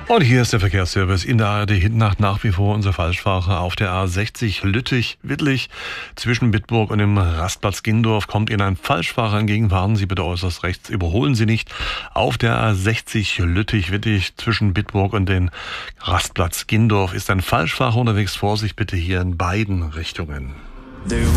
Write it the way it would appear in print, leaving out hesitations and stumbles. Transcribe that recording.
Und hier ist der Verkehrsservice in der ARD Hit-Nacht nach wie vor unser Falschfahrer auf der A60 Lüttich-Wittlich. Zwischen Bitburg und dem Rastplatz Gindorf kommt Ihnen ein Falschfahrer entgegen. Warten Sie bitte äußerst rechts, überholen Sie nicht. Auf der A60 Lüttich-Wittlich zwischen Bitburg und dem Rastplatz Gindorf ist ein Falschfahrer unterwegs. Vorsicht bitte hier in beiden Richtungen.